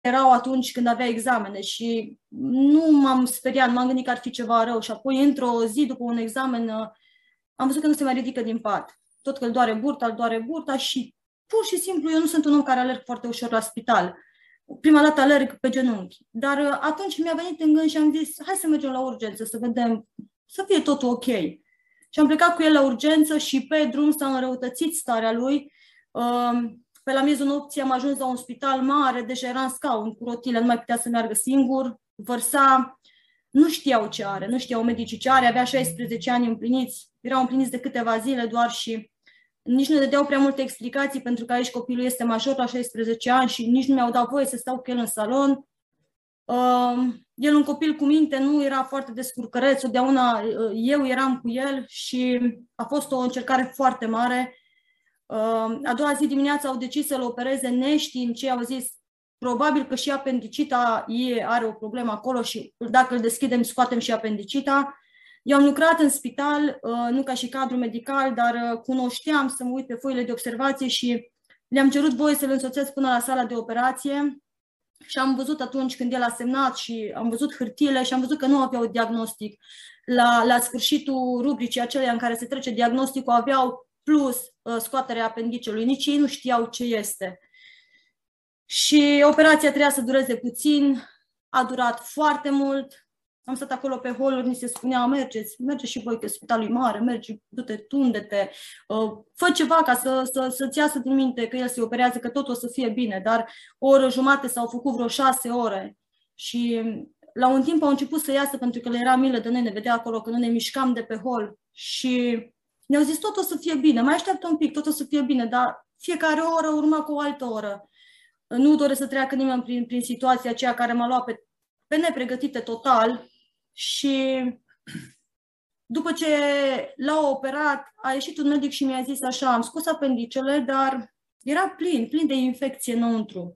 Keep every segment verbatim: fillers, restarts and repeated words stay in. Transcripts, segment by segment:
erau atunci când avea examene și nu m-am speriat, m-am gândit că ar fi ceva rău și apoi într-o zi după un examen am văzut că nu se mai ridică din pat. Tot că îl doare burta, îl doare burta și pur și simplu eu nu sunt un om care alerg foarte ușor la spital. Prima dată alerg pe genunchi. Dar atunci mi-a venit în gând și am zis, hai să mergem la urgență, să vedem, să fie totul ok. Și am plecat cu el la urgență și pe drum s-a înrăutățit starea lui. Pe la miezul nopții am ajuns la un spital mare, deja era în scaun cu rotile, nu mai putea să meargă singur, vărsa, nu știau ce are, nu știau medicii ce are, avea șaisprezece ani împliniți, erau împliniți de câteva zile doar și nici nu dădeau prea multe explicații pentru că aici copilul este major la șaisprezece ani și nici nu mi-au dat voie să stau cu el în salon. Uh, el, un copil cu minte, nu era foarte descurcăreț, totdeauna uh, eu eram cu el și a fost o încercare foarte mare. Uh, a doua zi dimineața au decis să-l opereze neștiind ce au zis, probabil că și apendicita ei are o problemă acolo și dacă îl deschidem scoatem și apendicita. Eu am lucrat în spital, nu ca și cadru medical, dar cunoșteam să mă uit pe foile de observație și le-am cerut voie să-l însoțesc până la sala de operație și am văzut atunci când el a semnat și am văzut hârtiile și am văzut că nu aveau diagnostic. La, la sfârșitul rubricii aceleia în care se trece diagnosticul aveau plus scoaterea apendicelui, nici ei nu știau ce este. Și operația trebuia să dureze puțin, a durat foarte mult. Am stat acolo pe holuri, ni se spunea, mergeți, mergeți și voi că spitalul e mare, mergi, du-te, tunde-te, fă ceva ca să, să, să-ți iasă din minte că el se operează, că tot o să fie bine, dar o oră jumate s-au făcut vreo șase ore și la un timp au început să iasă pentru că le era milă de noi, ne vedea acolo că nu ne mișcam de pe hol și ne-au zis tot o să fie bine, mai așteaptă un pic, tot o să fie bine, dar fiecare oră urma cu o altă oră. Nu doresc să treacă nimeni prin, prin situația aceea care m-a luat pe, pe nepregătite total și după ce l-au operat, a ieșit un medic și mi-a zis așa, am scos apendicele, dar era plin, plin de infecție înăuntru.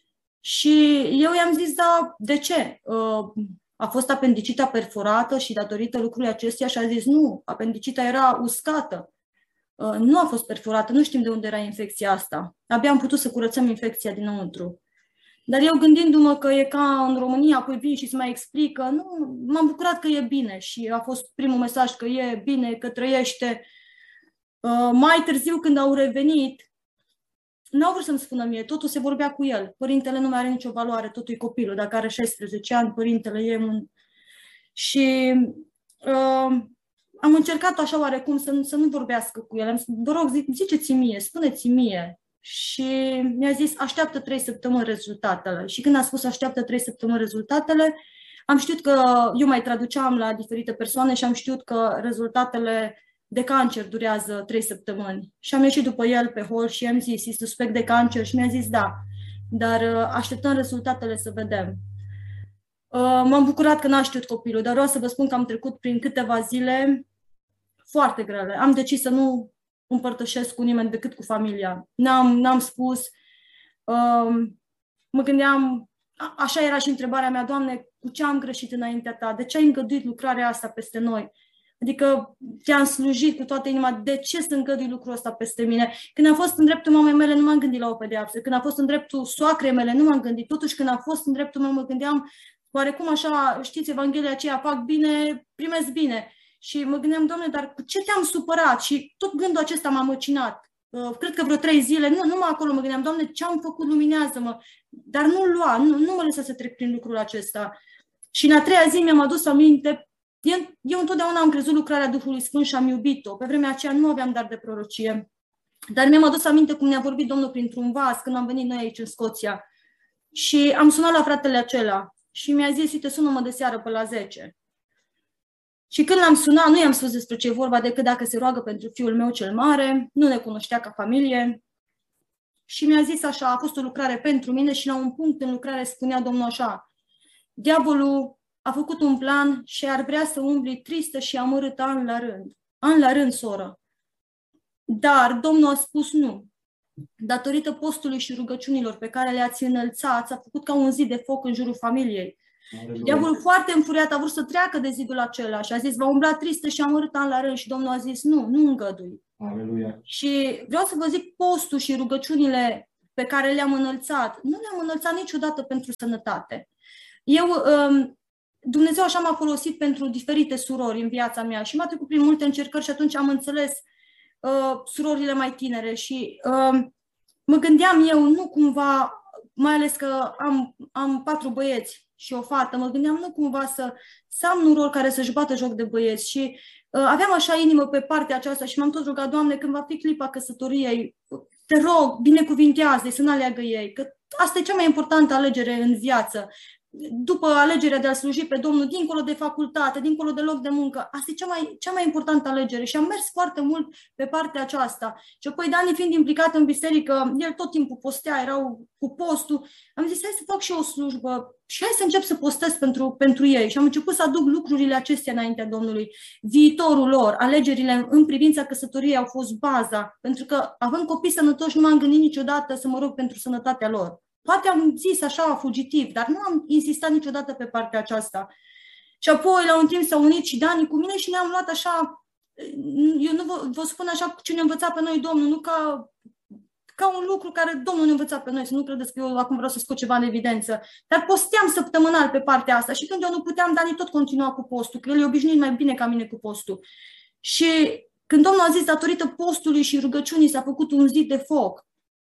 Și eu i-am zis, da, de ce? A fost apendicita perforată și datorită lucrului acestuia și a zis, nu, apendicita era uscată. Nu a fost perforată, nu știm de unde era infecția asta. Abia am putut să curățăm infecția dinăuntru. Dar eu gândindu-mă că e ca în România, apoi vin și se mai explică, nu, m-am bucurat că e bine și a fost primul mesaj că e bine, că trăiește. Mai târziu, când au revenit, n-au vrut să-mi spună mie, totul se vorbea cu el. Părintele nu mai are nicio valoare, totul e copilul. Dacă are șaisprezece ani, părintele e un... Și... Uh, Am încercat așa oarecum să nu, să nu vorbească cu el. Am zis, vă rog, ziceți mie, spuneți mie. Și mi-a zis, așteaptă trei săptămâni rezultatele. Și când a spus așteaptă trei săptămâni rezultatele, am știut că eu mai traduceam la diferite persoane și am știut că rezultatele de cancer durează trei săptămâni. Și am ieșit după el pe hol și i-am zis, e suspect de cancer? Și mi-a zis, da, dar așteptăm rezultatele să vedem. M-am bucurat că n-a știut copilul, dar vreau să vă spun că am trecut prin câteva zile foarte grele. Am decis să nu împărtășesc cu nimeni decât cu familia. N-am, n-am spus. Mă gândeam, așa era și întrebarea mea, Doamne, cu ce am greșit înaintea Ta? De ce ai îngăduit lucrarea asta peste noi? Adică te-am slujit cu toată inima, de ce să îngădui lucrul ăsta peste mine? Când a fost în dreptul mamei mele, nu m-am gândit la o pedeapsă. Când a fost în dreptul soacrei mele, nu m-am gândit. Totuși, când a fost în dreptul meu, mă gândeam, oarecum așa, știți, Evanghelia aceea, fac bine, primesc bine. Și mă gândeam, Doamne, dar cu ce te-am supărat? Și tot gândul acesta m-a măcinat. Uh, cred că vreo trei zile, nu, numai acolo mă gândeam, Doamne, ce am făcut, luminează-mă. Dar nu lua, nu, nu mă lăsa să trec prin lucrul acesta. Și în a treia zi mi-am adus aminte, eu, eu întotdeauna am crezut lucrarea Duhului Sfânt și am iubit-o. Pe vremea aceea nu aveam dar de prorocie. Dar mi-am adus aminte cum ne-a vorbit Domnul printr-un vas când am venit noi aici în Scoția. Și am sunat la fratele acela și mi-a zis, uite, sună-mă de seară pe la zece. Și când l-am sunat, nu i-am spus despre ce e vorba, decât dacă se roagă pentru fiul meu cel mare, nu ne cunoștea ca familie. Și mi-a zis așa, a fost o lucrare pentru mine și la un punct în lucrare spunea Domnul așa, diavolul a făcut un plan și ar vrea să umbli tristă și amărâtă an la rând. An la rând, soră. Dar Domnul a spus nu. Datorită postului și rugăciunilor pe care le-ați înălțat, a făcut ca un zid de foc în jurul familiei. Diavolul foarte înfuriat a vrut să treacă de zidul acela și a zis, va umbla tristă și amărâtă an la rând și Domnul a zis, nu, nu îngădui. Aleluia. Și vreau să vă zic, postul și rugăciunile pe care le-am înălțat, nu le-am înălțat niciodată pentru sănătate. Eu, Dumnezeu așa m-a folosit pentru diferite surori în viața mea și m-a trecut prin multe încercări și atunci am înțeles uh, surorile mai tinere și uh, mă gândeam eu, nu cumva, mai ales că am, am patru băieți și o fată, mă gândeam nu cumva să, să am un rol care să-și bată joc de băieți și uh, aveam așa inimă pe partea aceasta și m-am tot rugat, Doamne, când va fi clipa căsătoriei, te rog, binecuvintează-i, să n-aleagă ei, că asta e cea mai importantă alegere în viață. După alegerea de a sluji pe Domnul, dincolo de facultate, dincolo de loc de muncă, asta e cea mai, cea mai importantă alegere și am mers foarte mult pe partea aceasta. Și apoi Dani fiind implicat în biserică, el tot timpul postea, erau cu postul, am zis hai să fac și eu o slujbă și hai să încep să postez pentru, pentru ei și am început să aduc lucrurile acestea înaintea Domnului. Viitorul lor, alegerile în privința căsătoriei au fost baza, pentru că având copii sănătoși nu m-am gândit niciodată să mă rog pentru sănătatea lor. Poate am zis așa fugitiv, dar nu am insistat niciodată pe partea aceasta. Și apoi, la un timp s-a unit și Dani cu mine și ne-am luat așa, eu nu vă, vă spun așa ce ne învăța pe noi Domnul, nu ca, ca un lucru care Domnul ne învăța pe noi, să nu credeți că eu acum vreau să scot ceva în evidență. Dar posteam săptămânal pe partea asta și când eu nu puteam, Dani tot continua cu postul, că el e obișnuit mai bine ca mine cu postul. Și când Domnul a zis, datorită postului și rugăciunii s-a făcut un zid de foc,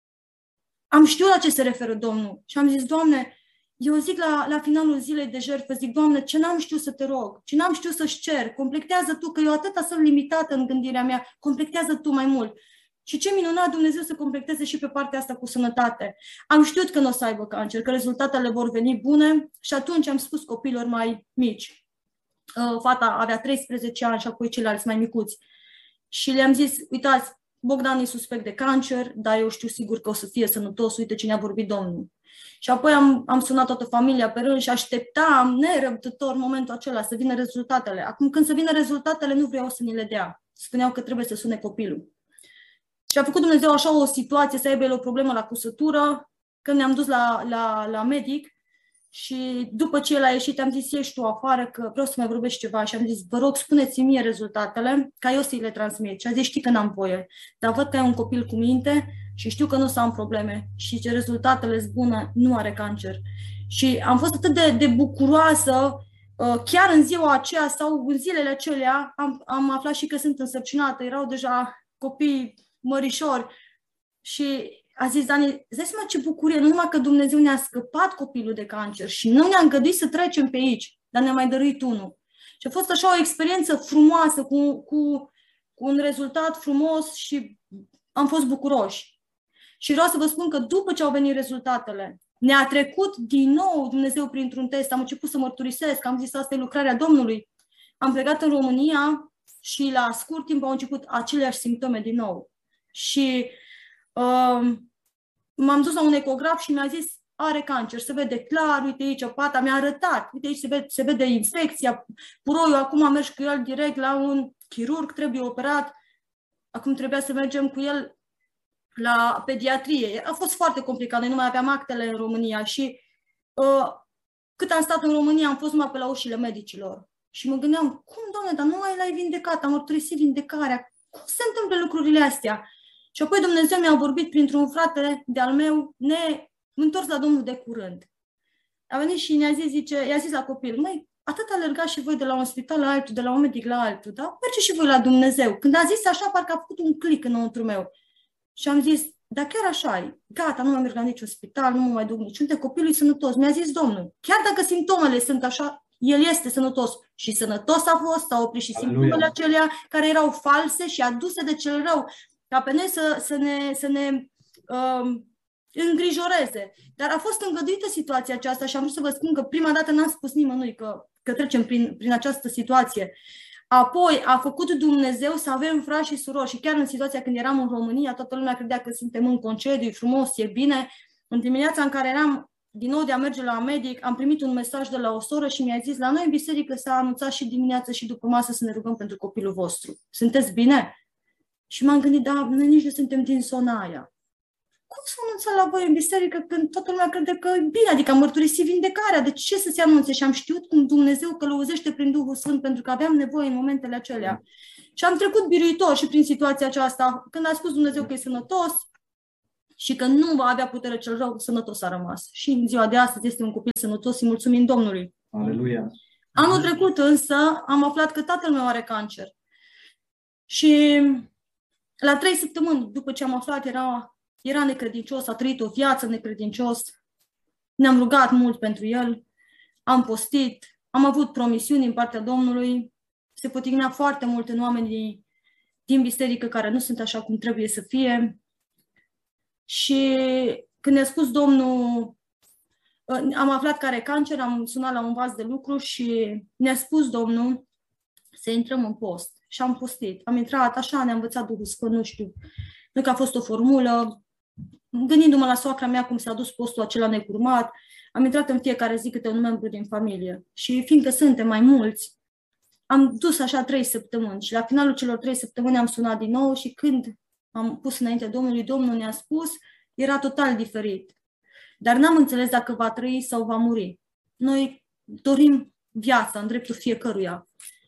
am știut la ce se referă Domnul și am zis, Doamne, eu zic la, la finalul zilei de jertfă, zic, Doamne, ce n-am știut să te rog, ce n-am știut să-și cer, completează Tu, că eu atâta sunt limitată în gândirea mea, completează Tu mai mult. Și ce minunat Dumnezeu să completeze și pe partea asta cu sănătate. Am știut că nu o să aibă cancer, că rezultatele vor veni bune și atunci am spus copiilor mai mici. Fata avea treisprezece ani și apoi ceilalți mai micuți. Și le-am zis, uitați, Bogdan e suspect de cancer, dar eu știu sigur că o să fie sănătos, uite ce ne-a vorbit Domnul. Și apoi am, am sunat toată familia pe rând și așteptam nerăbdător momentul acela să vină rezultatele. Acum când să vină rezultatele nu vreau să ni le dea. Spuneau că trebuie să sune copilul. Și a făcut Dumnezeu așa o situație să aibă el o problemă la cusătură, când ne-am dus la, la, la medic și după ce el a ieșit am zis, ieși tu afară că vreau să mai vorbești ceva și am zis, vă rog, spuneți-mi mie rezultatele ca eu să-i le transmit. Și a zis, știi că n-am voie, dar văd că ai un copil cu minte și știu că nu o să am probleme și ce rezultatele sunt bune, nu are cancer. Și am fost atât de, de bucuroasă, chiar în ziua aceea sau în zilele acelea am, am aflat și că sunt însărcinată, erau deja copii mărișori și a zis Dani, îți dai seama ce bucurie, nu numai că Dumnezeu ne-a scăpat copilul de cancer și nu ne-a îngăduit să trecem pe aici, dar ne-a mai dăruit unul. Și a fost așa o experiență frumoasă, cu, cu, cu un rezultat frumos și am fost bucuroși. Și vreau să vă spun că după ce au venit rezultatele, ne-a trecut din nou Dumnezeu printr-un test, am început să mărturisesc, am zis asta e lucrarea Domnului. Am plecat în România și la scurt timp au început aceleași simptome din nou. Și uh, m-am dus la un ecograf și mi-a zis, are cancer, se vede clar, uite aici, pata mi-a arătat, uite aici se vede, se vede infecția, puroiul, acum mergi cu el direct la un chirurg, trebuie operat, acum trebuia să mergem cu el la pediatrie. A fost foarte complicat, noi nu mai aveam actele în România și uh, cât am stat în România am fost numai pe la ușile medicilor. Și mă gândeam, cum, Doamne, dar nu mai l-ai vindecat, am mărturisit vindecarea, cum se întâmplă lucrurile astea? Și apoi Dumnezeu mi-a vorbit printr-un frate de-al meu, ne întors la Domnul de curând. A venit și ne-a zis, zice, i-a zis la copil, măi, atât alergați și voi de la un spital la altul, de la un medic la altul, da? Mergeți și voi la Dumnezeu. Când a zis așa, parcă a făcut un click înăuntru meu. Și am zis, dar chiar așa e, gata, nu mai merg la niciun spital, nu mă mai duc niciunde, copilul e sănătos. Mi-a zis Domnul, chiar dacă simptomele sunt așa, el este sănătos. Și sănătos a fost, s-a oprit și Aleluia. Simptomele acelea care erau false și aduse de cel rău, ca pe noi să, să ne, să ne um, îngrijoreze. Dar a fost îngăduită situația aceasta și am vrut să vă spun că prima dată n-am spus nimănui că, că trecem prin, prin această situație. Apoi a făcut Dumnezeu să avem frați și surori și chiar în situația când eram în România, toată lumea credea că suntem în concediu, e frumos, e bine. În dimineața în care eram din nou de a merge la medic, am primit un mesaj de la o soră și mi-a zis, la noi în biserică s-a anunțat și dimineața și după masă să ne rugăm pentru copilul vostru. Sunteți bine? Și m-am gândit, da, noi nici nu suntem din zona aia. Cum să anunța la voi în biserică când toată lumea crede că e bine, adică am mărturisit vindecarea, de ce să se anunțe? Și am știut cum Dumnezeu călăuzește prin Duhul Sfânt pentru că aveam nevoie în momentele acelea. Și am trecut biruitor și prin situația aceasta. Când a spus Dumnezeu că e sănătos, și că nu va avea putere cel rău, sănătos a rămas. Și în ziua de astăzi este un copil sănătos și mulțumim Domnului. Aleluia. Anul trecut însă am aflat că tatăl meu are cancer. Și la trei săptămâni după ce am aflat, era, era necredincios, a trăit o viață necredincios. Ne-am rugat mult pentru el, am postit, am avut promisiuni din partea Domnului, se potignea foarte mult în oamenii din biserică care nu sunt așa cum trebuie să fie. Și când ne-a spus Domnul, am aflat că are cancer, am sunat la un vas de lucru și ne-a spus Domnul să intrăm în post. Și am postit. Am intrat așa, ne-a învățat Duhul Sfânt, nu știu, nu că a fost o formulă. Gândindu-mă la soacra mea cum s-a dus postul acela necurmat, am intrat în fiecare zi câte un membru din familie. Și fiindcă suntem mai mulți, am dus așa trei săptămâni și la finalul celor trei săptămâni am sunat din nou și când am pus înainte Domnului, Domnul ne-a spus, era total diferit. Dar n-am înțeles dacă va trăi sau va muri. Noi dorim viața în dreptul fiecăruia.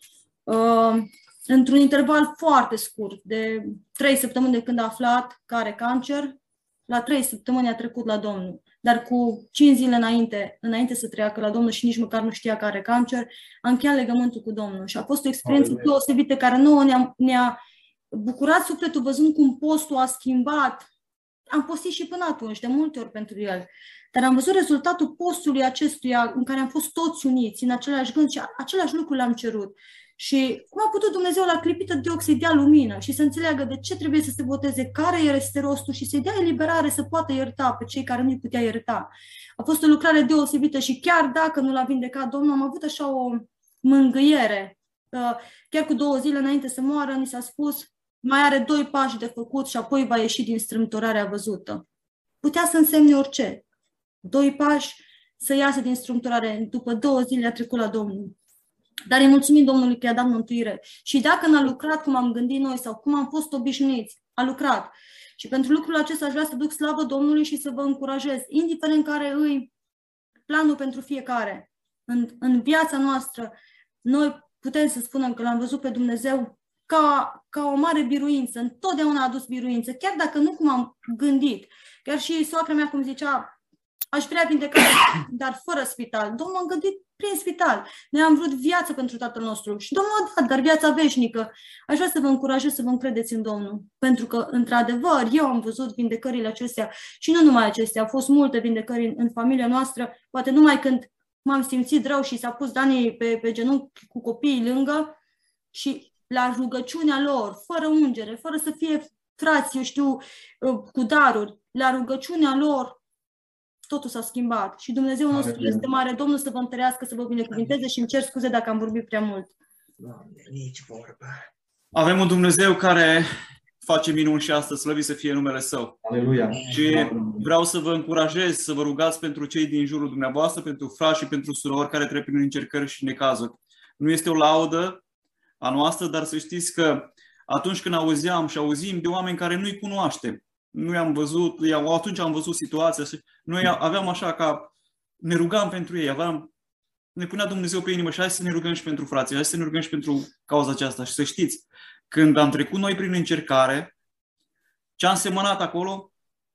Uh, într-un interval foarte scurt, de trei săptămâni de când a aflat că are cancer, la trei săptămâni a trecut la Domnul. Dar cu cinci zile înainte, înainte să treacă la Domnul și nici măcar nu știa că are cancer, a încheiat legământul cu Domnul. Și a fost o experiență Aleluia. deosebită care nouă ne-a, ne-a bucurat sufletul văzând cum postul a schimbat. Am postit și până atunci, de multe ori pentru el. Dar am văzut rezultatul postului acestuia în care am fost toți uniți, în același gând și același lucru l-am cerut. Și cum a putut Dumnezeu la clipită de ochi să-i dea lumină și să înțeleagă de ce trebuie să se boteze, care este rostul și să-i dea eliberare să poată ierta pe cei care nu-i putea ierta. A fost o lucrare deosebită și chiar dacă nu l-a vindecat Domnul, am avut așa o mângâiere. Chiar cu două zile înainte să moară, ni s-a spus, mai are doi pași de făcut și apoi va ieși din strâmtorarea văzută. Putea să însemne orice. Doi pași să iasă din strâmtorare. După două zile a trecut la Domnul. Dar îi mulțumim Domnului că i-a dat mântuire. Și dacă n-a lucrat cum am gândit noi sau cum am fost obișnuiți, a lucrat. Și pentru lucrul acesta aș vrea să duc slavă Domnului și să vă încurajez, indiferent care îi planul pentru fiecare. În, în viața noastră, noi putem să spunem că l-am văzut pe Dumnezeu ca, ca o mare biruință. Întotdeauna a adus biruință, chiar dacă nu cum am gândit. Chiar și soacra mea, cum zicea, aș vrea vindecare, dar fără spital. Domnul a gândit prin spital. Noi am vrut viață pentru Tatăl nostru și Domnul a dat, dar viața veșnică. Aș vrea să vă încurajez să vă încredeți în Domnul. Pentru că, într-adevăr, eu am văzut vindecările acestea și nu numai acestea. Au fost multe vindecări în, în familia noastră, poate numai când m-am simțit rău și s-a pus Dani pe, pe genunchi cu copiii lângă și la rugăciunea lor, fără ungere, fără să fie frați, eu știu, cu daruri, la rugăciunea lor, totul s-a schimbat și Dumnezeu nostru Aleluia. este mare. Domnul să vă întărească, să vă binecuvinteze și îmi cer scuze dacă am vorbit prea mult. Doamne, nici vorba. Avem un Dumnezeu care face minuni și astăzi, slăvit să fie numele Său. Aleluia. Și vreau să vă încurajez să vă rugați pentru cei din jurul dumneavoastră, pentru frați și pentru surori care trec prin încercări și necazuri. Nu este o laudă a noastră, dar să știți că atunci când auzeam și auzim de oameni care nu-i cunoaștem, nu i-am văzut, atunci am văzut situația și noi aveam așa ca, ne rugam pentru ei, aveam, ne punea Dumnezeu pe inimă și hai să ne rugăm și pentru frații, hai să ne rugăm și pentru cauza aceasta. Și să știți, când am trecut noi prin încercare, ce am semănat acolo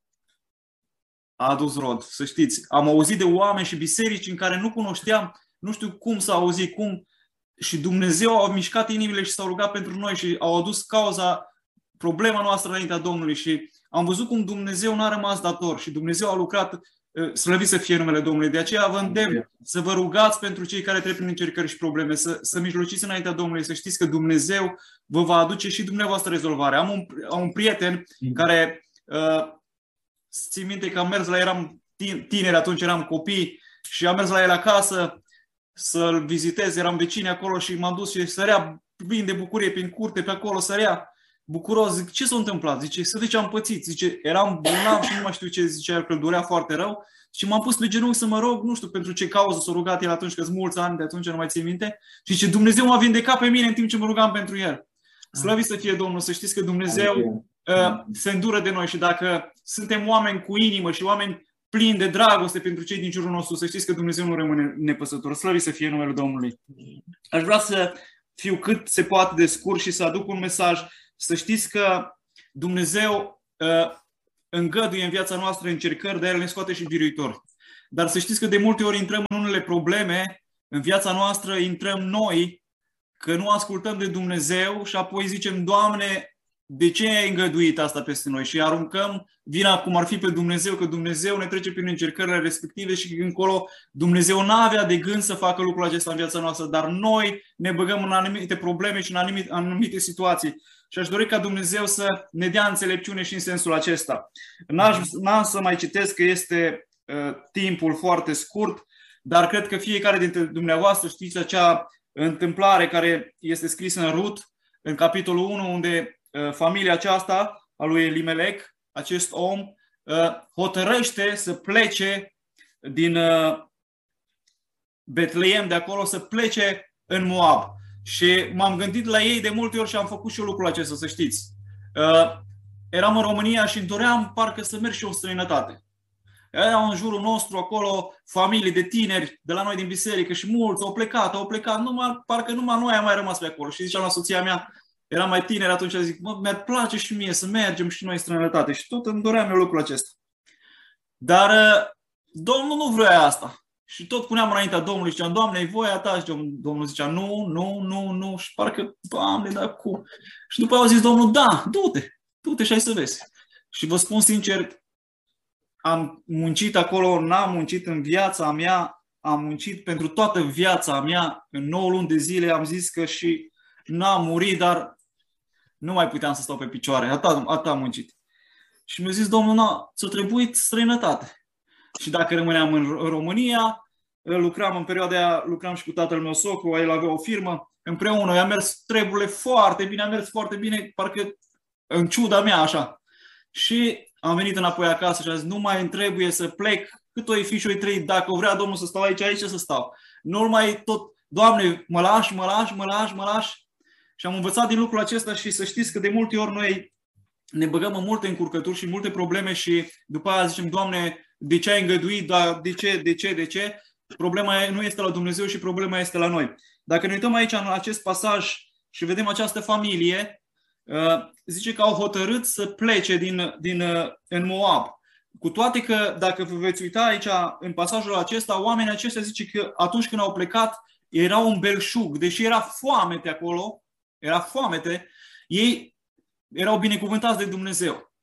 a adus rod. Să știți, am auzit de oameni și biserici în care nu cunoșteam, nu știu cum s-a auzit, cum, și Dumnezeu a mișcat inimile și s-au rugat pentru noi și au adus cauza, problema noastră înaintea Domnului și am văzut cum Dumnezeu n-a rămas dator și Dumnezeu a lucrat, slăvit să fie numele Domnului. De aceea vă îndemn să vă rugați pentru cei care trec prin încercări și probleme, să, să mijlociți înaintea Domnului, să știți că Dumnezeu vă va aduce și dumneavoastră rezolvare. Am un, am un prieten care, uh, țin minte că am mers la, eram tineri, atunci eram copii și am mers la el acasă să-l vizitez, eram vecini acolo și m-am dus și sărea plin de bucurie prin curte, pe acolo sărea bucuros. Zic, ce s-a întâmplat? Zice, să zice, am pățit. Zice, eram bolnav și nu mai știu ce, zicea că îl durea foarte rău și m-am pus pe genunchi să mă rog, nu știu pentru ce cauză s-a rugat el atunci, că sunt mulți ani de atunci, nu mai țin minte. Și zice, Dumnezeu m-a vindecat pe mine în timp ce mă rugam pentru el. Slăvit să fie Domnul, să știți că Dumnezeu uh, se îndură de noi și dacă suntem oameni cu inimă și oameni plini de dragoste pentru cei din jurul nostru, să știți că Dumnezeu nu rămâne nepăsător. Slăvit să fie numele Domnului. Aș vrea să fiu cât se poate de scurt și să aduc un mesaj. Să știți că Dumnezeu uh, îngăduie în viața noastră încercări, dar El ne scoate și biruitori. Dar să știți că de multe ori intrăm în unele probleme, în viața noastră intrăm noi, că nu ascultăm de Dumnezeu și apoi zicem, Doamne, de ce ai îngăduit asta peste noi? Și aruncăm vina cum ar fi pe Dumnezeu, că Dumnezeu ne trece prin încercările respective și încolo Dumnezeu n-avea de gând să facă lucrul acesta în viața noastră, dar noi ne băgăm în anumite probleme și în anumite, anumite situații. Și aș dori ca Dumnezeu să ne dea înțelepciune și în sensul acesta. N-am să mai citesc că este uh, timpul foarte scurt, dar cred că fiecare dintre dumneavoastră știți acea întâmplare care este scrisă în Rut, în capitolul unu, unde uh, familia aceasta a lui Elimelec, acest om, uh, hotărăște să plece din uh, Betleem, de acolo, să plece în Moab. Și m-am gândit la ei de multe ori și am făcut și eu lucrul acesta, să știți. Uh, eram în România și îmi doream parcă să merg și eu în străinătate. Erau în jurul nostru acolo familii de tineri de la noi din biserică și mulți au plecat, au plecat, numai, parcă numai noi am mai rămas pe acolo. Și ziceam la soția mea, era mai tineri atunci, zic, mă, mi-ar place și mie să mergem și noi în străinătate. Și tot îmi doream eu lucrul acesta. Dar uh, Domnul nu vrea asta. Și tot puneam înaintea Domnului, ziceam, Doamne, e voia ta? Și Domnul zicea, nu, nu, nu, nu. Și parcă, Doamne, dar cum? Și după aia a zis Domnul, da, du-te, du-te și hai să vezi. Și vă spun sincer, am muncit acolo, n-am muncit în viața mea, am muncit pentru toată viața mea, în nouă luni de zile, am zis că și n-am murit, dar nu mai puteam să stau pe picioare, atât, atât am muncit. Și mi-a zis Domnul, na, ți-a trebuit străinătate. Și dacă rămâneam în România, lucram în perioada aia, lucram și cu tatăl meu socru, el avea o firmă, împreună, i-a mers treburile foarte bine, a mers foarte bine, parcă în ciuda mea așa. Și am venit înapoi acasă și am zis, nu mai îmi trebuie să plec, cât o fi și o trei, dacă vrea Domnul să stau aici, aici să stau. Nu mai tot, Doamne, mă lași, mă lași, mă lași, mă lași. Și am învățat din lucrul acesta și să știți că de multe ori noi ne băgăm în multe încurcături și multe probleme și după aia zicem, Doamne, de ce ai îngăduit, dar de ce, de ce, de ce? Problema nu este la Dumnezeu și problema este la noi. Dacă ne uităm aici în acest pasaj și vedem această familie, zice că au hotărât să plece din, din, în Moab. Cu toate că, dacă vă veți uita aici în pasajul acesta, oamenii aceștia zice că atunci când au plecat erau un belșug, deși era foamete acolo, era foamete, ei erau binecuvântați de Dumnezeu.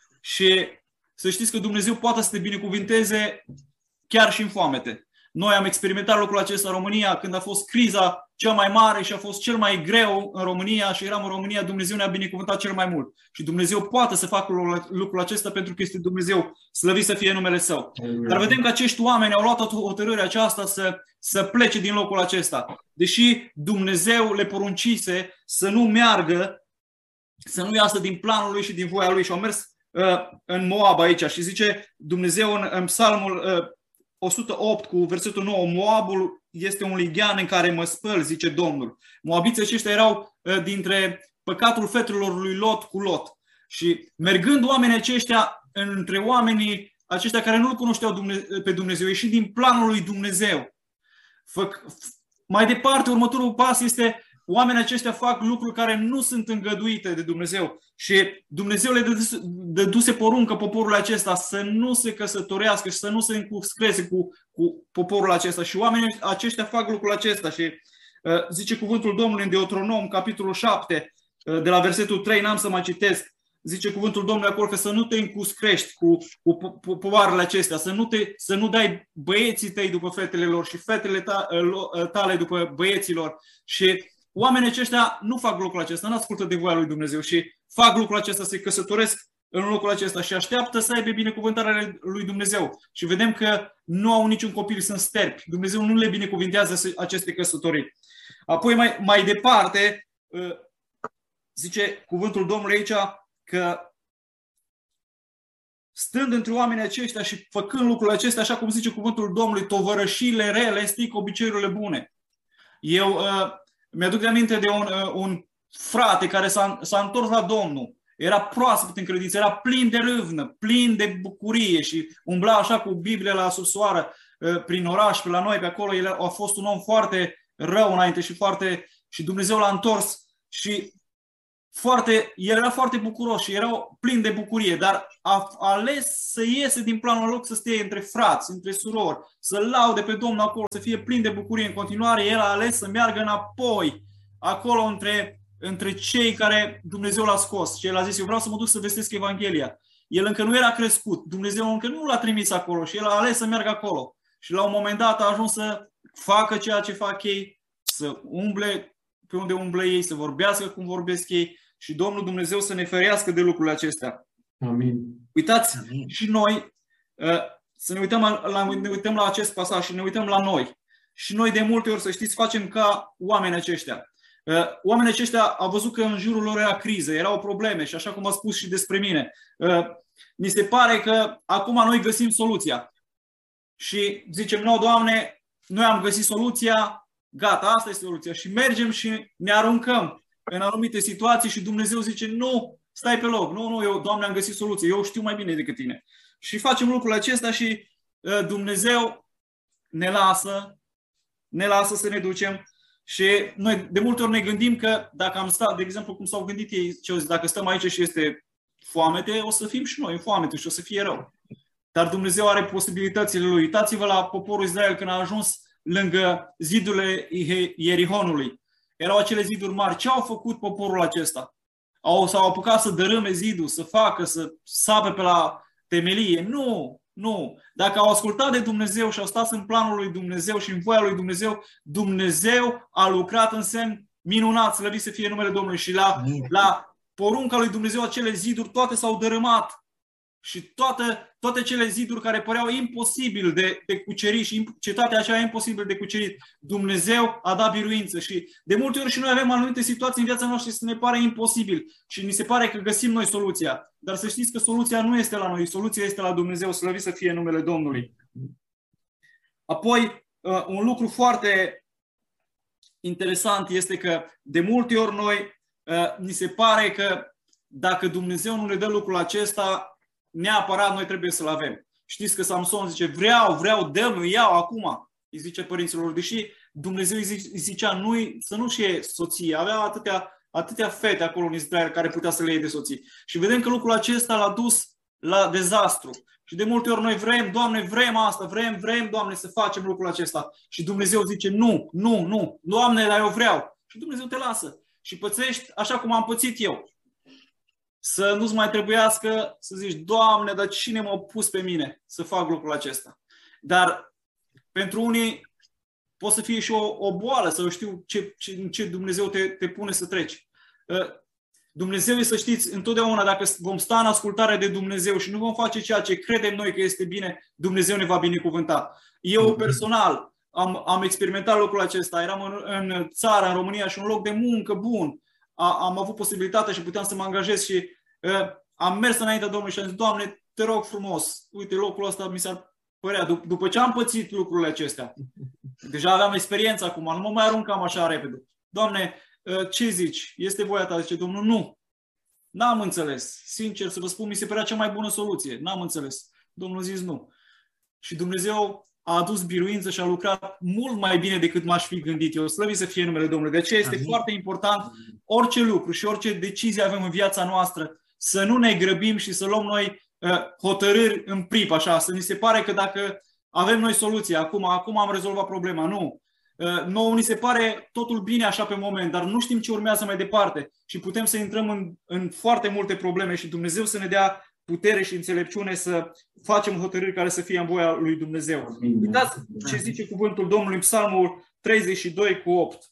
Și să știți că Dumnezeu poate să te binecuvinteze chiar și în foamete. Noi am experimentat lucrul acesta în România când a fost criza cea mai mare și a fost cel mai greu în România și eram în România, Dumnezeu ne-a binecuvântat cel mai mult. Și Dumnezeu poate să facă lucrul acesta pentru că este Dumnezeu, slăvit să fie numele Său. Dar vedem că acești oameni au luat hotărârea aceasta să, să plece din locul acesta. Deși Dumnezeu le poruncise să nu meargă, să nu iasă din planul Lui și din voia Lui și au mers uh, în Moab aici. Și zice Dumnezeu în, în psalmul uh, o sută opt cu versetul nouă, Moabul este un lighean în care mă spăl, zice Domnul. Moabiții aceștia erau uh, dintre păcatul fetelor lui Lot cu Lot. Și mergând oamenii aceștia între oamenii aceștia care nu-L cunoșteau Dumnezeu, pe Dumnezeu, ieși din planul lui Dumnezeu. Făc, mai departe, următorul pas este oamenii aceștia fac lucruri care nu sunt îngăduite de Dumnezeu. Și Dumnezeu le dăduse poruncă poporul acesta să nu se căsătorească și să nu se încuscreze cu, cu poporul acesta. Și oamenii aceștia fac lucrul acesta. Și uh, zice cuvântul Domnului în Deuteronom, capitolul șapte, uh, de la versetul trei, n-am să mai citesc. Zice cuvântul Domnului acolo că să nu te încuscrești cu, cu popoarele acestea, să nu, te, să nu dai băieții tăi după fetele lor și fetele tale după băieților. Și oamenii aceștia nu fac lucrul acesta, nu ascultă de voia lui Dumnezeu și fac lucrul acesta, se căsătoresc în locul acesta și așteaptă să aibă binecuvântarea lui Dumnezeu. Și vedem că nu au niciun copil, sunt sterpi. Dumnezeu nu le binecuvintează aceste căsătorii. Apoi mai, mai departe, zice cuvântul Domnului aici că stând între oamenii aceștia și făcând lucrul acesta, așa cum zice cuvântul Domnului, tovărășiile rele strică obiceiurile bune. Eu uh, mi-aduc de aminte de un, uh, un frate care s-a, s-a întors la Domnul. Era proaspăt în credință, era plin de râvnă, plin de bucurie și umbla așa cu Biblie la subsoară uh, prin oraș, pe la noi, pe acolo. El a fost un om foarte rău înainte și foarte... și Dumnezeu l-a întors și foarte, el era foarte bucuros și era plin de bucurie, dar a ales să iese din planul loc, să stea între frați, între surori, să laude pe Domnul acolo, să fie plin de bucurie în continuare. El a ales să meargă înapoi, acolo între, între cei care Dumnezeu l-a scos. Și el a zis, eu vreau să mă duc să vestesc Evanghelia. El încă nu era crescut, Dumnezeu încă nu l-a trimis acolo și el a ales să meargă acolo. Și la un moment dat a ajuns să facă ceea ce fac ei, să umble pe unde umblă ei, să vorbească cum vorbesc ei și Domnul Dumnezeu să ne ferească de lucrurile acestea. Amin. Uitați, Amin. și noi să ne uităm la, ne uităm la acest pasaj și ne uităm la noi. Și noi de multe ori, să știți, facem ca oamenii aceștia. Oamenii aceștia au văzut că în jurul lor era criză, erau probleme și așa cum a spus și despre mine. Ni se pare că acum noi găsim soluția. Și zicem, nu, Doamne, noi am găsit soluția, gata, asta este soluția. Și mergem și ne aruncăm în anumite situații și Dumnezeu zice, nu, stai pe loc, nu, nu, eu, Doamne, am găsit soluție, eu știu mai bine decât tine. Și facem lucrul acesta și uh, Dumnezeu ne lasă, ne lasă să ne ducem și noi de multe ori ne gândim că dacă am stat, de exemplu, cum s-au gândit ei, ce au zis, dacă stăm aici și este foamete, o să fim și noi în foamete și o să fie rău. Dar Dumnezeu are posibilitățile Lui. Uitați-vă la poporul Israel când a ajuns lângă zidurile Ierihonului. Erau acele ziduri mari. Ce au făcut poporul acesta? Au, s-au apucat să dărâme zidul, să facă, să sape pe la temelie? Nu, nu. Dacă au ascultat de Dumnezeu și au stat în planul lui Dumnezeu și în voia lui Dumnezeu, Dumnezeu a lucrat în semn minunat, slăvit să fie numele Domnului. Și la, la porunca lui Dumnezeu acele ziduri toate s-au dărâmat. Și toate, toate cele ziduri care păreau imposibil de, de cucerit și cetatea aceea imposibil de cucerit, Dumnezeu a dat biruință. Și de multe ori și noi avem anumite situații în viața noastră și se ne pare imposibil și ni se pare că găsim noi soluția. Dar să știți că soluția nu este la noi, soluția este la Dumnezeu, slăvit să fie numele Domnului. Apoi, un lucru foarte interesant este că de multe ori noi ni se pare că dacă Dumnezeu nu ne dă lucrul acesta, neapărat noi trebuie să-l avem. Știți că Samson zice, vreau, vreau, dă-mi, iau acum, îi zice părinților, deși Dumnezeu îi zicea nu, să nu-și iei soție, avea atâtea, atâtea fete acolo în Israel care putea să le iei de soții. Și vedem că lucrul acesta l-a dus la dezastru. Și de multe ori noi vrem, Doamne, vrem asta, vrem, vrem, Doamne, să facem lucrul acesta. Și Dumnezeu zice, nu, nu, nu, Doamne, dar eu vreau. Și Dumnezeu te lasă. Și pățești așa cum am pățit eu. Să nu-ți mai trebuiască să zici, Doamne, dar cine m-a pus pe mine să fac lucrul acesta? Dar pentru unii poate să fie și o, o boală, să știu ce, ce, ce Dumnezeu te, te pune să treci. Dumnezeu, să știți, întotdeauna dacă vom sta în ascultare de Dumnezeu și nu vom face ceea ce credem noi că este bine, Dumnezeu ne va binecuvânta. Eu personal am, am experimentat lucrul acesta. Eram în, în țară, în România și un loc de muncă bun. Am avut posibilitatea și puteam să mă angajez și uh, am mers înaintea Domnului și am zis, Doamne, te rog frumos, uite, locul ăsta mi s-ar părea, dup- după ce am pățit lucrurile acestea, deja aveam experiență acum, nu mă mai aruncam așa repede. Doamne, uh, ce zici? Este voia ta? Zice Domnul, nu. N-am înțeles. Sincer să vă spun, mi se părea cea mai bună soluție. N-am înțeles. Domnul a zis nu. Și Dumnezeu a adus biruință și a lucrat mult mai bine decât m-aș fi gândit eu. Slăvit să fie numele Domnului. De aceea este Amin. Foarte important orice lucru și orice decizie avem în viața noastră să nu ne grăbim și să luăm noi uh, hotărâri în prip, așa, să ni se pare că dacă avem noi soluția, acum, acum am rezolvat problema. Nu. Uh, nouă ni se pare totul bine așa pe moment, dar nu știm ce urmează mai departe și putem să intrăm în, în foarte multe probleme și Dumnezeu să ne dea putere și înțelepciune să facem hotărâri care să fie în voia lui Dumnezeu. Uitați ce zice cuvântul Domnului în Psalmul treizeci și doi cu opt.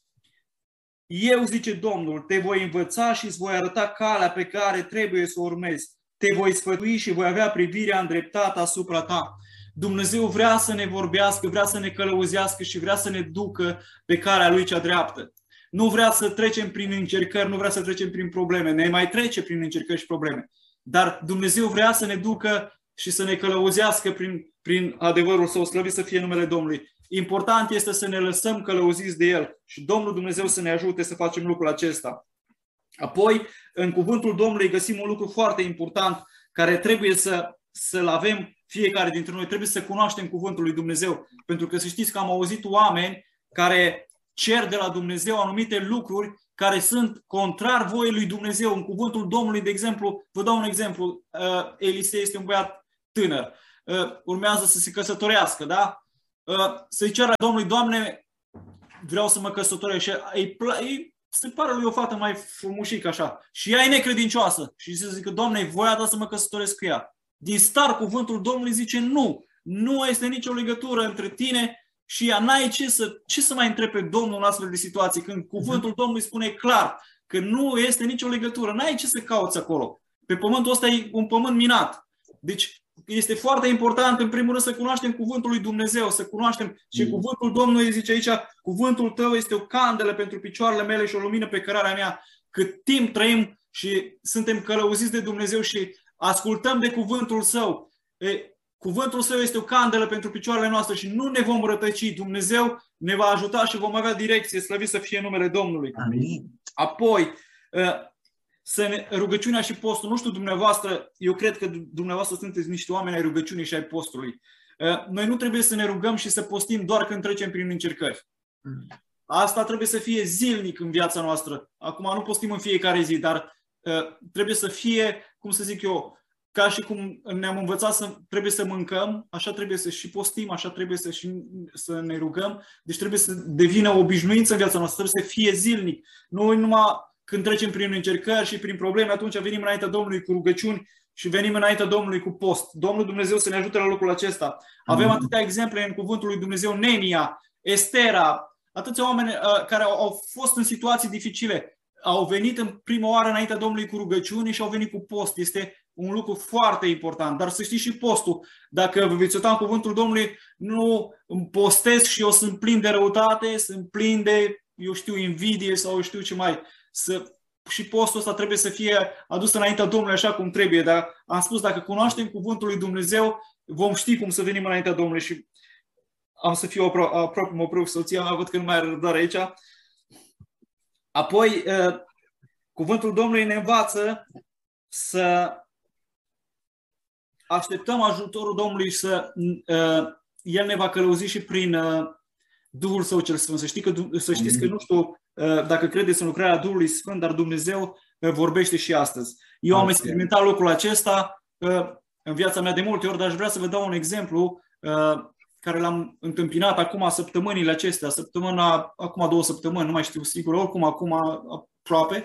Eu, zice Domnul, te voi învăța și îți voi arăta calea pe care trebuie să o urmezi. Te voi sfătui și voi avea privirea îndreptată asupra ta. Dumnezeu vrea să ne vorbească, vrea să ne călăuzească și vrea să ne ducă pe calea Lui cea dreaptă. Nu vrea să trecem prin încercări, nu vrea să trecem prin probleme. Ne mai trece prin încercări și probleme. Dar Dumnezeu vrea să ne ducă și să ne călăuzească prin, prin adevărul Său, slăvit să fie numele Domnului. Important este să ne lăsăm călăuziți de El și Domnul Dumnezeu să ne ajute să facem lucrul acesta. Apoi, în cuvântul Domnului găsim un lucru foarte important care trebuie să, să-l avem fiecare dintre noi. Trebuie să cunoaștem cuvântul lui Dumnezeu. Pentru că să știți că am auzit oameni care cer de la Dumnezeu anumite lucruri care sunt contrar voii lui Dumnezeu. În cuvântul Domnului, de exemplu, vă dau un exemplu, Elisei este un băiat tânăr, urmează să se căsătorească, da? Să-i ceară Domnului, Doamne, vreau să mă căsătoresc. Și îi, îi se pare lui o fată mai frumușică așa. Și ea e necredincioasă. Și se zice, Doamne, e voia ta să mă căsătoresc cu ea. Din start, cuvântul Domnului zice, nu. Nu este nicio legătură între tine și ea. N-ai ce să, ce să mai întrebi pe Domnul în astfel de situații, când cuvântul Domnului spune clar că nu este nicio legătură. N-ai ce să cauți acolo. Pe pământul ăsta e un pământ minat. Deci este foarte important, în primul rând, să cunoaștem cuvântul lui Dumnezeu, să cunoaștem și cuvântul Domnului zice aici, cuvântul tău este o candelă pentru picioarele mele și o lumină pe cărarea mea. Cât timp trăim și suntem călăuziți de Dumnezeu și ascultăm de cuvântul său, e, cuvântul său este o candelă pentru picioarele noastre și nu ne vom rătăci. Dumnezeu ne va ajuta și vom avea direcție, slăvit să fie numele Domnului. Amin. Apoi, să ne, rugăciunea și postul. Nu știu dumneavoastră, eu cred că dumneavoastră sunteți niște oameni ai rugăciunii și ai postului. Noi nu trebuie să ne rugăm și să postim doar când trecem prin încercări. Asta trebuie să fie zilnic în viața noastră. Acum nu postim în fiecare zi, dar trebuie să fie, cum să zic eu, ca și cum ne-am învățat să trebuie să mâncăm, așa trebuie să și postim, așa trebuie să, și, să ne rugăm. Deci trebuie să devină o obișnuință în viața noastră, trebuie să fie zilnic. Nu numai când trecem prin încercări și prin probleme, atunci venim înaintea Domnului cu rugăciuni și venim înaintea Domnului cu post. Domnul Dumnezeu să ne ajute la lucrul acesta. Avem atâtea exemple în cuvântul lui Dumnezeu, Nemia, Estera, atâția oameni uh, care au, au fost în situații dificile, au venit în prima oară înaintea Domnului cu rugăciuni și au venit cu post. Este un lucru foarte important. Dar să știți și postul. Dacă vă veți uita în cuvântul Domnului, nu îmi postez și eu sunt plin de răutate, sunt plin de, eu știu, invidie sau eu știu ce mai. Să, și postul ăsta trebuie să fie adus înaintea Domnului așa cum trebuie. Dar am spus, dacă cunoaștem cuvântul lui Dumnezeu, vom ști cum să venim înaintea Domnului. Și am să fiu apro- aproape, mă opresc soția mea, văd că nu mai are răbdare aici. Apoi, cuvântul Domnului ne învață să așteptăm ajutorul Domnului și să El ne va călăuzi și prin Duhul Său cel Sfânt. Să, știi că, să știți că nu știu dacă credeți în lucrarea Duhului Sfânt, dar Dumnezeu vorbește și astăzi. Eu am experimentat lucrul acesta în viața mea de multe ori, dar aș vrea să vă dau un exemplu care l-am întâmpinat acum săptămânile acestea, săptămâna, acum două săptămâni, nu mai știu sigur, oricum acum aproape,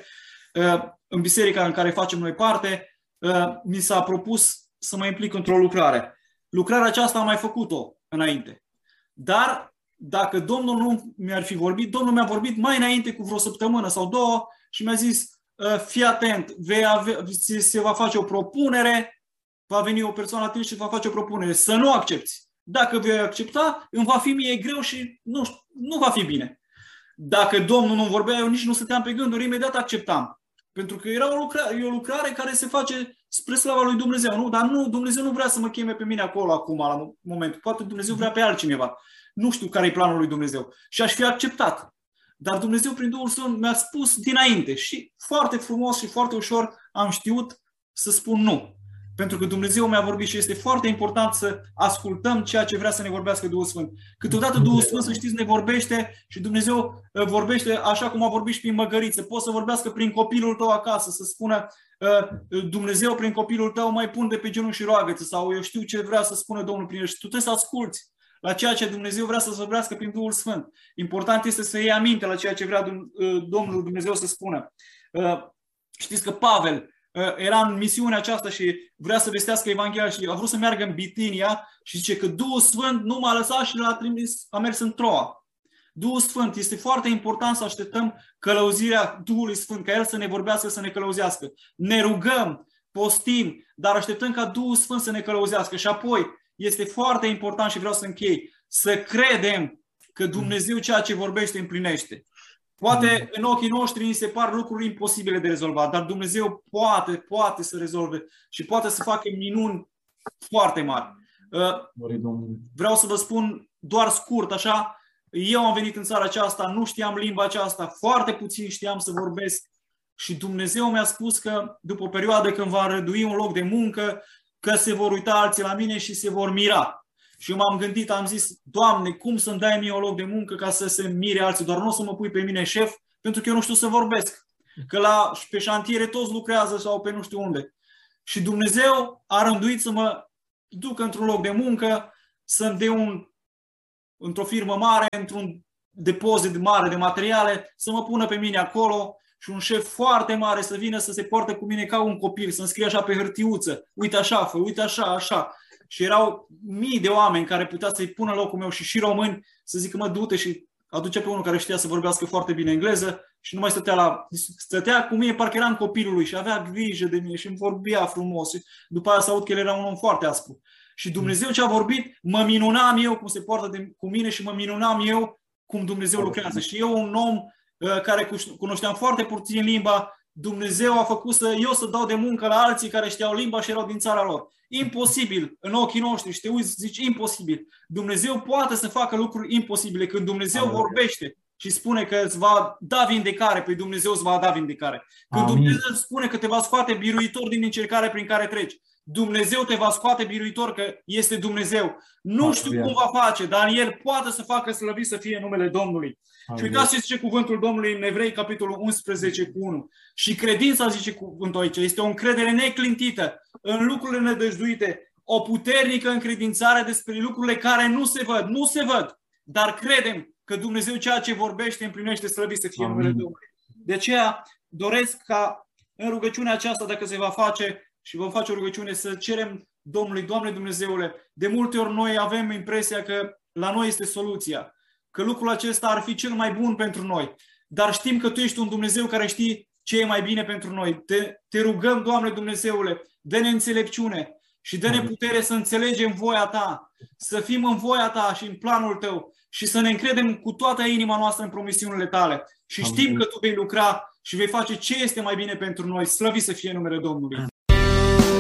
în biserica în care facem noi parte, mi s-a propus să mă implic într-o lucrare. Lucrarea aceasta am mai făcut-o înainte. Dar dacă Domnul nu mi-ar fi vorbit, Domnul mi-a vorbit mai înainte cu vreo săptămână sau două și mi-a zis, fii atent, vei avea, se va face o propunere, va veni o persoană la tine și va face o propunere, să nu accepți. Dacă vei accepta, îmi va fi mie greu și nu, nu va fi bine. Dacă Domnul nu vorbea, eu nici nu stăteam pe gânduri, imediat acceptam. Pentru că era o lucrare, e o lucrare care se face spre slava lui Dumnezeu. Nu? Dar nu, Dumnezeu nu vrea să mă cheme pe mine acolo, acum, la moment. Poate Dumnezeu vrea pe altcineva. Nu știu care e planul lui Dumnezeu. Și aș fi acceptat. Dar Dumnezeu, prin Duhul Său, mi-a spus dinainte. Și foarte frumos și foarte ușor am știut să spun nu. Pentru că Dumnezeu mi-a vorbit și este foarte important să ascultăm ceea ce vrea să ne vorbească Duhul Sfânt. Câteodată Duhul Sfânt, să știți, ne vorbește și Dumnezeu vorbește așa cum a vorbit și prin măgăriță. Poți să vorbească prin copilul tău acasă, să spună Dumnezeu prin copilul tău, mai pun de pe genunchi și roagă-ți, sau eu știu ce vrea să spună Domnul prin el și tu trebuie să asculți la ceea ce Dumnezeu vrea să vorbească prin Duhul Sfânt. Important este să iei aminte la ceea ce vrea Domnul Dumnezeu să spună. Știți că Pavel era în misiunea aceasta și vrea să vestească Evanghelia și a vrut să meargă în Bitinia și zice că Duhul Sfânt nu m-a lăsat și l-a trimis, a mers în Troa. Duhul Sfânt, este foarte important să așteptăm călăuzirea Duhului Sfânt, ca El să ne vorbească, să ne călăuzească. Ne rugăm, postim, dar așteptăm ca Duhul Sfânt să ne călăuzească. Și apoi este foarte important și vreau să închei, să credem că Dumnezeu ceea ce vorbește împlinește. Poate în ochii noștri ni se par lucruri imposibile de rezolvat, dar Dumnezeu poate, poate să rezolve și poate să facă minuni foarte mari. Vreau să vă spun doar scurt, așa, eu am venit în țara aceasta, nu știam limba aceasta, foarte puțin știam să vorbesc și Dumnezeu mi-a spus că după o perioadă când va înrădui un loc de muncă, că se vor uita alții la mine și se vor mira. Și eu m-am gândit, am zis, Doamne, cum să-mi dai mie un loc de muncă ca să se mire alții, doar nu o să mă pui pe mine șef, Pentru că eu nu știu să vorbesc. Că la, pe șantiere toți lucrează sau pe nu știu unde. Și Dumnezeu a rânduit să mă duc într-un loc de muncă, să-mi dea un, într-o firmă mare, într-un depozit mare de materiale, să mă pună pe mine acolo și un șef foarte mare să vină să se poartă cu mine ca un copil, să-mi scrie așa pe hârtiuță, uite așa, fă, uite așa, așa. Și erau mii de oameni care putea să-i pună locul meu și și români să zică, mă, du-te, și aducea pe unul care știa să vorbească foarte bine engleză și nu mai stătea la... Stătea cu mine, parcă eram copilul lui și avea grijă de mine și îmi vorbea frumos. Și după aia să aud că el era un om foarte aspru. Și Dumnezeu ce a vorbit, mă minunam eu cum se poartă de, cu mine și mă minunam eu cum Dumnezeu lucrează. Și eu, un om uh, care cunoșteam foarte puțin limba, Dumnezeu a făcut să eu să dau de muncă la alții care știau limba și erau din țara lor. Imposibil în ochii noștri și te uiți, zici imposibil. Dumnezeu poate să facă lucruri imposibile. Când Dumnezeu Amin. vorbește și spune că îți va da vindecare, pe Dumnezeu îți va da vindecare. Când Amin. Dumnezeu spune că te va scoate biruitor din încercare prin care treci, Dumnezeu te va scoate biruitor, că este Dumnezeu. Nu Amin. știu cum va face, dar El poate să facă slăvit să fie numele Domnului. Amin. Și uitați ce zice cuvântul Domnului în Evrei, capitolul unsprezece cu unu. Și credința, zice cuvântul aici, este o încredere neclintită în lucrurile nedăjduite, o puternică încredințare despre lucrurile care nu se văd. Nu se văd, dar credem că Dumnezeu ceea ce vorbește împlinește, slăvit să fie Amin. numele Domnului. De aceea doresc ca în rugăciunea aceasta, dacă se va face, și vom face o rugăciune, să cerem Domnului, Doamne Dumnezeule, de multe ori noi avem impresia că la noi este soluția, că lucrul acesta ar fi cel mai bun pentru noi, dar știm că Tu ești un Dumnezeu care știi ce e mai bine pentru noi. Te, te rugăm, Doamne Dumnezeule, dă-ne înțelepciune și dă-ne putere să înțelegem voia Ta, să fim în voia Ta și în planul Tău și să ne încredem cu toată inima noastră în promisiunile Tale. Și știm că Tu vei lucra și vei face ce este mai bine pentru noi. Slăvit să fie numele Domnului.